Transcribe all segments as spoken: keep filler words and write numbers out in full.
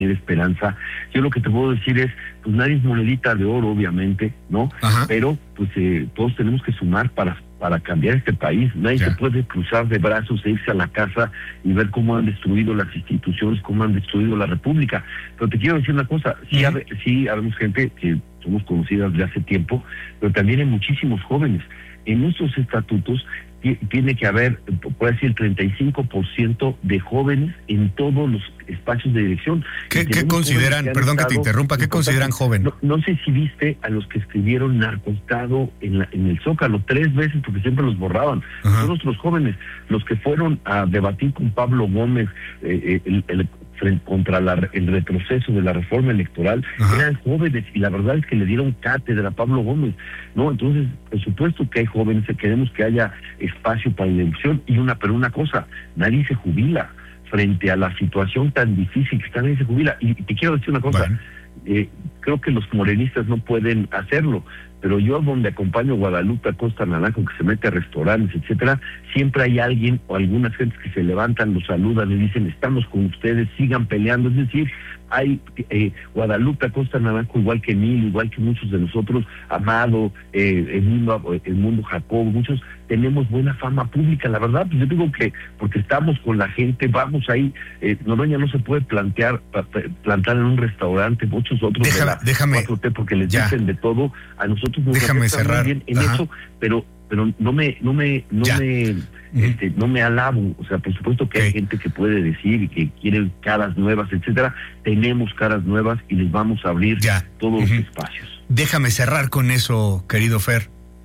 esperanza. Yo lo que te puedo decir es, pues nadie es monedita de oro, obviamente, ¿no? Ajá. Pero pues eh, todos tenemos que sumar para para cambiar este país. Nadie ya. se puede cruzar de brazos e irse a la casa y ver cómo han destruido las instituciones, cómo han destruido la república. Pero te quiero decir una cosa, sí, uh-huh. hab- sí habemos gente que somos conocidas de hace tiempo, pero también hay muchísimos jóvenes. En nuestros estatutos tiene que haber, puede decir, el treinta y cinco por ciento de jóvenes en todos los espacios de dirección. ¿Qué, ¿qué consideran, que perdón que te interrumpa, qué consideran joven? No, no sé si viste a los que escribieron narcoestado en, la, en el Zócalo tres veces, porque siempre los borraban. Uh-huh. Son nuestros jóvenes, los que fueron a debatir con Pablo Gómez, eh, el, el contra la, el retroceso de la reforma electoral, uh-huh. eran jóvenes, y la verdad es que le dieron cátedra a Pablo Gómez, ¿no? Entonces, por supuesto que hay jóvenes, queremos que haya espacio para la elección, y una, pero una cosa, nadie se jubila frente a la situación tan difícil que está, nadie se jubila, y, y te quiero decir una cosa, bueno. eh, creo que los morenistas no pueden hacerlo, pero yo donde acompaño a Guadalupe Acosta Naranjo, que se mete a restaurantes, etcétera, siempre hay alguien o algunas gentes que se levantan, los saludan y dicen, estamos con ustedes, sigan peleando. Es decir, hay eh, Guadalupe Acosta Naranjo, igual que Emilio, igual que muchos de nosotros, Amado, eh, el mundo, el mundo Jacob, muchos tenemos buena fama pública. La verdad, pues yo digo que porque estamos con la gente, vamos ahí, eh, Noroña no se puede plantear, plantar en un restaurante, muchos otros déjame, de la déjame, cuatro T porque les ya. dicen de todo, a nosotros nos déjame cerrar bien en Ajá. eso, pero pero no me no me no ya. me uh-huh. este, no me alabo, o sea, por supuesto que okay. hay gente que puede decir y que quiere caras nuevas, etcétera. Tenemos caras nuevas y les vamos a abrir ya. todos uh-huh. los espacios. Déjame cerrar con eso, querido Fer.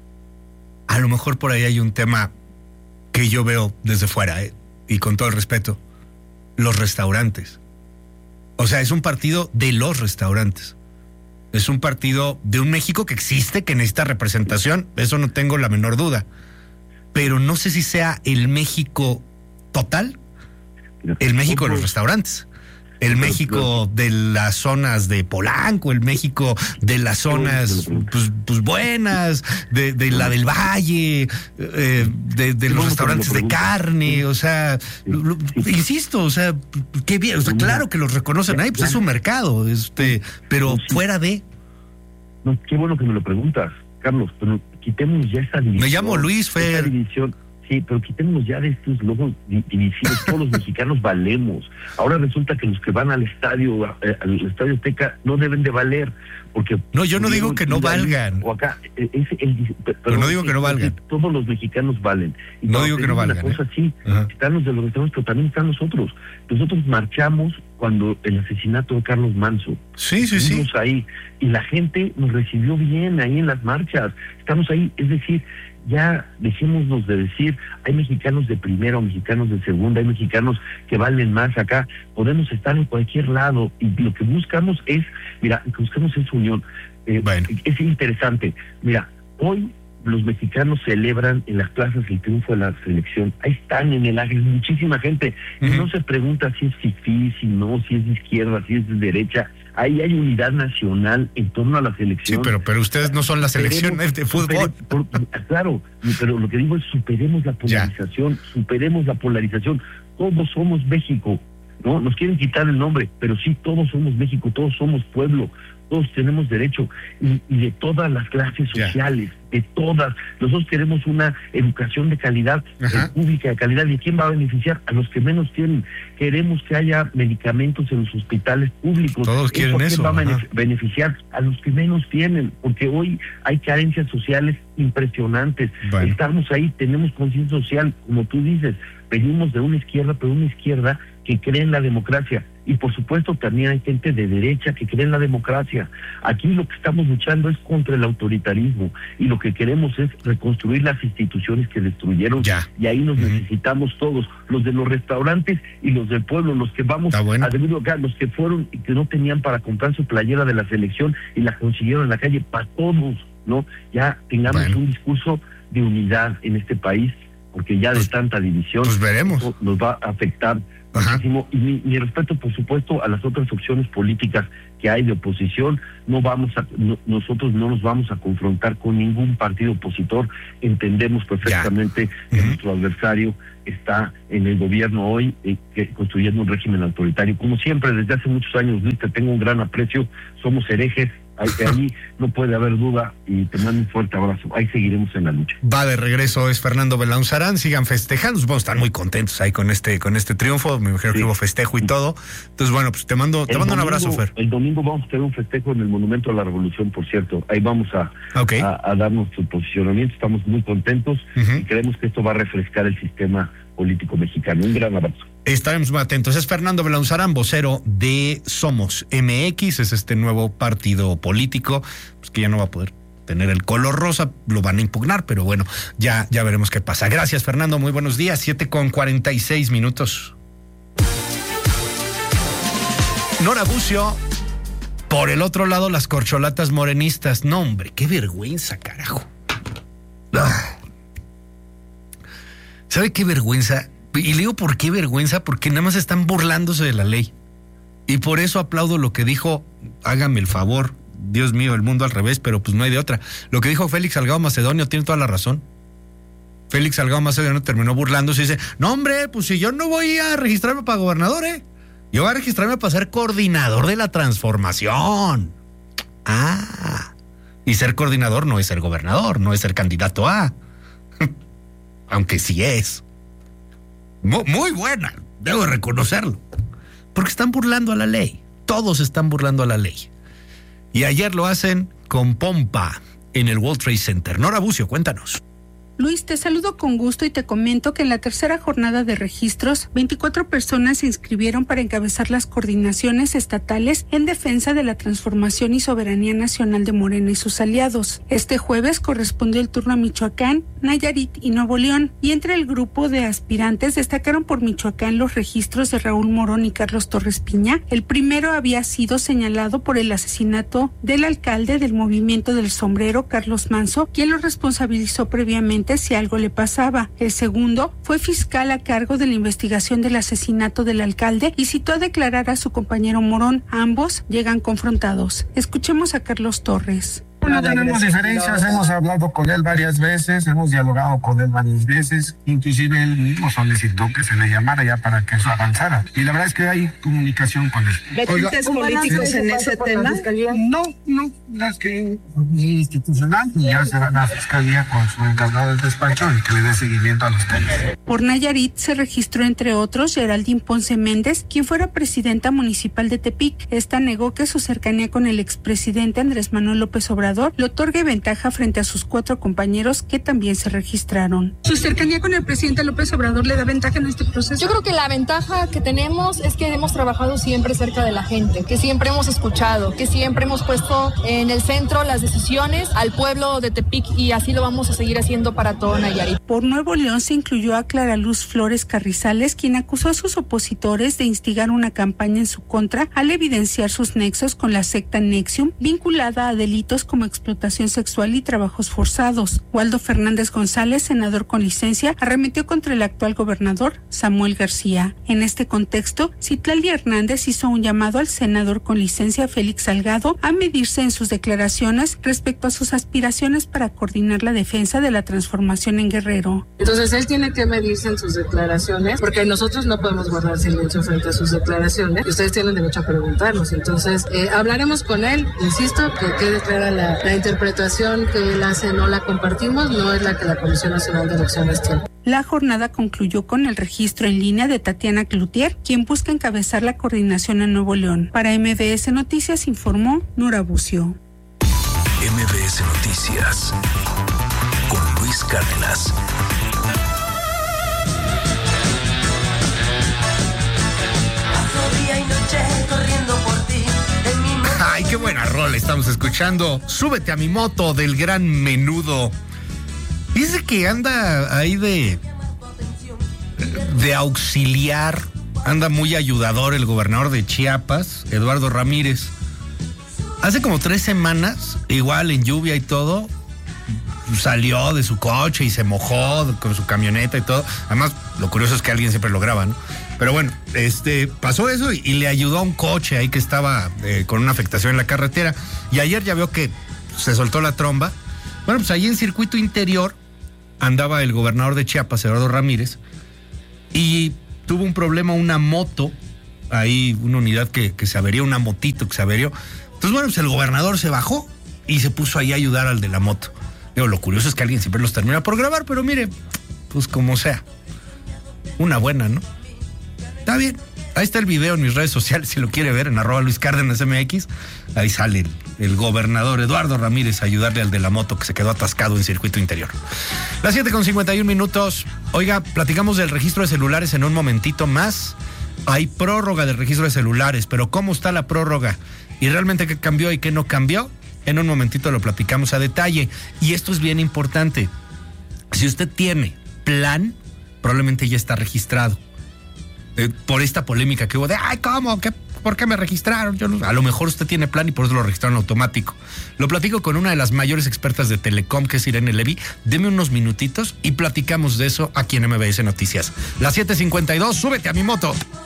A lo mejor por ahí hay un tema que yo veo desde fuera, ¿eh? Y con todo el respeto, los restaurantes. O sea, es un partido de los restaurantes. Es un partido de un México que existe, que necesita representación, eso no tengo la menor duda. Pero no sé si sea el México total, el México de los restaurantes, el México de las zonas de Polanco, el México de las zonas pues, pues buenas, de, de la del Valle, eh, de, de los restaurantes de carne, o sea, lo, lo, insisto, o sea, qué bien, o sea, claro que los reconocen ahí, pues es un mercado, este, pero fuera de... No, qué bueno que me lo preguntas, Carlos, pero quitemos ya esa división. Me llamo Luis, Fer. División. Sí, pero quitémonos ya de estos logos divisivos. Todos los mexicanos valemos. Ahora resulta que los que van al estadio, al estadio Azteca, no deben de valer, porque no, yo no digo que no valgan. O acá, es el, pero, pero no digo que no valgan. Todos los mexicanos valen. Y no digo que no valgan. Una cosa ¿eh? así, uh-huh. están los de los restaurantes, pero también están nosotros. Nosotros marchamos cuando el asesinato de Carlos Manso. Sí, sí, sí. Estuvimos ahí y la gente nos recibió bien ahí en las marchas. Estamos ahí, es decir, ya dejémonos de decir, hay mexicanos de primera o mexicanos de segunda, hay mexicanos que valen más acá, podemos estar en cualquier lado y lo que buscamos es, mira, lo que buscamos es unión. Eh, bueno. Es interesante, mira, hoy los mexicanos celebran en las plazas el triunfo de la selección, ahí están en el ángel muchísima gente, uh-huh. y no se pregunta si es fifí, si no, si es de izquierda, si es de derecha. Ahí hay unidad nacional en torno a la selección. Sí, pero pero ustedes no son la selección superemos, de fútbol. Supere, por, claro, pero lo que digo es superemos la polarización, ya. superemos la polarización. Todos somos México, ¿no? Nos quieren quitar el nombre, pero sí, todos somos México, todos somos pueblo, todos tenemos derecho, y, y de todas las clases sociales, ya. de todas. Nosotros queremos una educación de calidad, eh, pública de calidad, ¿y quién va a beneficiar? A los que menos tienen. Queremos que haya medicamentos en los hospitales públicos. Todos quieren eso. ¿Quién va a ajá. beneficiar? A los que menos tienen, porque hoy hay carencias sociales impresionantes. Bueno. Estamos ahí, tenemos conciencia social, como tú dices, venimos de una izquierda, pero una izquierda que cree en la democracia. Y por supuesto también hay gente de derecha que cree en la democracia. Aquí lo que estamos luchando es contra el autoritarismo y lo que queremos es reconstruir las instituciones que destruyeron, ya. y ahí nos uh-huh. necesitamos todos, los de los restaurantes y los del pueblo, los que vamos bueno. a debido acá, los que fueron y que no tenían para comprar su playera de la selección y la consiguieron en la calle, para todos, ¿no? Ya tengamos bueno. un discurso de unidad en este país, porque ya pues, de tanta división pues veremos. nos va a afectar muchísimo. Y mi, mi respeto, por supuesto, a las otras opciones políticas que hay de oposición. No vamos a, no, nosotros no nos vamos a confrontar con ningún partido opositor. Entendemos perfectamente yeah. que uh-huh. nuestro adversario está en el gobierno hoy, eh, que, construyendo un régimen autoritario. Como siempre, desde hace muchos años, Luis, te tengo un gran aprecio. Somos herejes. Ahí no puede haber duda, y te mando un fuerte abrazo. Ahí seguiremos en la lucha. Va de regreso, es Fernando Belaunzarán. Sigan festejando, supongo que están muy contentos ahí con este con este triunfo. Me imagino sí. que hubo festejo y todo. Entonces, bueno, pues te mando te mando domingo, un abrazo, Fer. El domingo vamos a tener un festejo en el Monumento a la Revolución, por cierto. Ahí vamos a, okay. a, a dar nuestro posicionamiento. Estamos muy contentos uh-huh. y creemos que esto va a refrescar el sistema político mexicano. Un gran abrazo. Estaremos muy atentos. Es Fernando Belaunzarán, vocero de Somos M X, es este nuevo partido político, pues que ya no va a poder tener el color rosa, lo van a impugnar, pero bueno, ya, ya veremos qué pasa. Gracias, Fernando, muy buenos días, siete con cuarenta y seis minutos. Nora Bucio, por el otro lado, las corcholatas morenistas. No, hombre, qué vergüenza, carajo. Ah. ¿Sabe qué vergüenza? Y le digo, ¿por qué vergüenza? Porque nada más están burlándose de la ley. Y por eso aplaudo lo que dijo, hágame el favor, Dios mío, el mundo al revés, pero pues no hay de otra. Lo que dijo Félix Salgado Macedonio tiene toda la razón. Félix Salgado Macedonio terminó burlándose y dice, no hombre, pues si yo no voy a registrarme para gobernador, ¿eh? Yo voy a registrarme para ser coordinador de la transformación. Ah, y ser coordinador no es ser gobernador, no es ser candidato a... Aunque sí es. Muy, muy buena, debo reconocerlo. Porque están burlando a la ley. Todos están burlando a la ley. Y ayer lo hacen con pompa en el World Trade Center. Nora Bucio, cuéntanos. Luis, te saludo con gusto y te comento que en la tercera jornada de registros, veinticuatro personas se inscribieron para encabezar las coordinaciones estatales en defensa de la transformación y soberanía nacional de Morena y sus aliados. Este jueves correspondió el turno a Michoacán, Nayarit y Nuevo León, y entre el grupo de aspirantes destacaron por Michoacán los registros de Raúl Morón y Carlos Torres Piña. El primero había sido señalado por el asesinato del alcalde del Movimiento del Sombrero, Carlos Manso, quien lo responsabilizó previamente si algo le pasaba. El segundo fue fiscal a cargo de la investigación del asesinato del alcalde y citó a declarar a su compañero Morón. Ambos llegan confrontados. Escuchemos a Carlos Torres. No tenemos diferencias, hemos hablado con él varias veces, hemos dialogado con él varias veces, inclusive él mismo solicitó que se le llamara ya para que eso avanzara. Y la verdad es que hay comunicación con él. ¿Ve tintes políticos en ese tema? No, no, las que institucional y ya se van a la fiscalía con su encargado del despacho y que le dé seguimiento a los temas. Por Nayarit se registró entre otros Geraldine Ponce Méndez, quien fuera presidenta municipal de Tepic. Esta negó que su cercanía con el expresidente Andrés Manuel López Obrador le otorgue ventaja frente a sus cuatro compañeros que también se registraron. ¿Su cercanía con el presidente López Obrador le da ventaja en este proceso? Yo creo que la ventaja que tenemos es que hemos trabajado siempre cerca de la gente, que siempre hemos escuchado, que siempre hemos puesto en el centro las decisiones al pueblo de Tepic y así lo vamos a seguir haciendo para todo Nayarit. Por Nuevo León se incluyó a Clara Luz Flores Carrizales, quien acusó a sus opositores de instigar una campaña en su contra al evidenciar sus nexos con la secta Nexium, vinculada a delitos como explotación sexual y trabajos forzados. Waldo Fernández González, senador con licencia, arremetió contra el actual gobernador Samuel García. En este contexto, Citlali Hernández hizo un llamado al senador con licencia Félix Salgado a medirse en sus declaraciones respecto a sus aspiraciones para coordinar la defensa de la transformación en Guerrero. Entonces él tiene que medirse en sus declaraciones, porque nosotros no podemos guardar silencio frente a sus declaraciones. Ustedes tienen derecho a preguntarnos. Entonces eh, hablaremos con él, insisto, que quede clara la La interpretación que él hace no la compartimos, no es la que la Comisión Nacional de Elecciones tiene. La jornada concluyó con el registro en línea de Tatiana Cloutier, quien busca encabezar la coordinación en Nuevo León. Para M B S Noticias informó Nora Bucio. M B S Noticias con Luis Cárdenas. Día y noche corriendo por ti. Ay, qué buena rola estamos escuchando. Súbete a mi moto del Gran Menudo. Dice que anda ahí de de auxiliar, anda muy ayudador el gobernador de Chiapas, Eduardo Ramírez. Hace como tres semanas, igual en lluvia y todo, salió de su coche y se mojó con su camioneta y todo. Además, lo curioso es que alguien siempre lo graba, ¿no? Pero bueno, este pasó eso y, y le ayudó a un coche ahí que estaba eh, con una afectación en la carretera. Y ayer ya vio que se soltó la tromba. Bueno, pues ahí en circuito interior andaba el gobernador de Chiapas, Eduardo Ramírez, y tuvo un problema una moto, ahí una unidad que, que se averió, una motito que se averió. Entonces, bueno, pues el gobernador se bajó y se puso ahí a ayudar al de la moto. Digo, lo curioso es que alguien siempre los termina por grabar, pero mire, pues como sea. Una buena, ¿no? Está bien. Ahí está el video en mis redes sociales, si lo quiere ver, en arroba Luis Cárdenas M X. Ahí sale el, el gobernador Eduardo Ramírez a ayudarle al de la moto que se quedó atascado en circuito interior. Las siete con cincuenta y un minutos. Oiga, platicamos del registro de celulares en un momentito más. Hay prórroga del registro de celulares, pero ¿cómo está la prórroga? ¿Y realmente qué cambió y qué no cambió? En un momentito lo platicamos a detalle. Y esto es bien importante. Si usted tiene plan, probablemente ya está registrado. Eh, por esta polémica que hubo de, ay, ¿cómo? ¿Qué? ¿Por qué me registraron? Yo no... A lo mejor usted tiene plan y por eso lo registraron automático. Lo platico con una de las mayores expertas de Telecom, que es Irene Levy. Deme unos minutitos y platicamos de eso aquí en M B S Noticias. Las siete cincuenta y dos, súbete a mi moto.